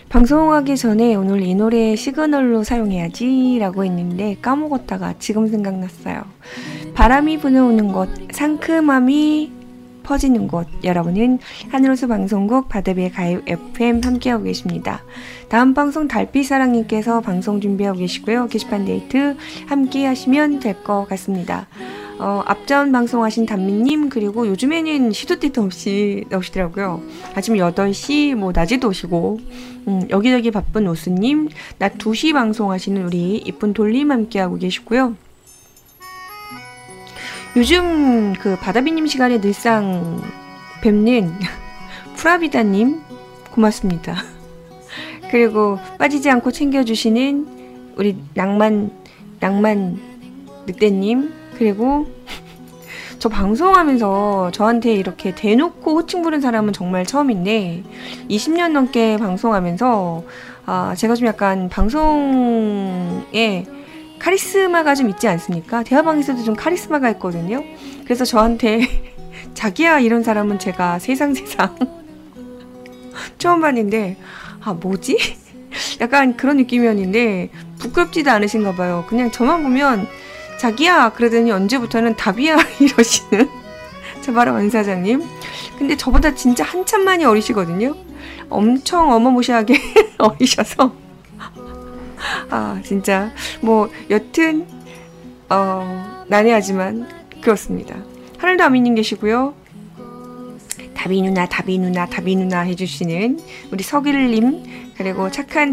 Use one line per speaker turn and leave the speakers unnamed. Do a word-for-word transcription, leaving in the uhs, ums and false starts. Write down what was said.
방송하기 전에 오늘 이 노래 시그널로 사용해야지 라고 했는데 까먹었다가 지금 생각났어요. 바람이 불어오는 곳, 상큼함이 퍼지는 곳. 여러분은 하늘호수 방송국 바다비의 가요 에프엠 함께하고 계십니다. 다음 방송 달빛사랑님께서 방송 준비하고 계시고요. 게시판 데이트 함께 하시면 될 것 같습니다. 어, 앞전 방송하신 단미님, 그리고 요즘에는 시도 때도 없이 나오시더라고요. 아침 여덟 시, 뭐, 낮에도 오시고, 음, 여기저기 바쁜 오수님, 낮 두 시 방송하시는 우리 이쁜 돌림 함께하고 계시고요. 요즘 그 바다비님 시간에 늘상 뵙는 프라비다님, 고맙습니다. 그리고 빠지지 않고 챙겨주시는 우리 낭만, 낭만 늑대님, 그리고 저 방송하면서 저한테 이렇게 대놓고 호칭 부른 사람은 정말 처음인데 이십 년 넘게 방송하면서 아, 제가 좀 약간 방송에 카리스마가 좀 있지 않습니까? 대화방에서도 좀 카리스마가 있거든요. 그래서 저한테 자기야 이런 사람은 제가 세상 세상 처음 봤는데 아 뭐지? 약간 그런 느낌이었는데 부끄럽지도 않으신가 봐요. 그냥 저만 보면 자기야 그러더니 언제부터는 답이야 이러시는 저 바로 원 사장님. 근데 저보다 진짜 한참 많이 어리시거든요. 엄청 어마무시하게 어리셔서 아 진짜 뭐 여튼 어 난해하지만 그렇습니다. 하늘도 아미님 계시고요. 다비 누나 다비 누나 다비 누나 해주시는 우리 서길님, 그리고 착한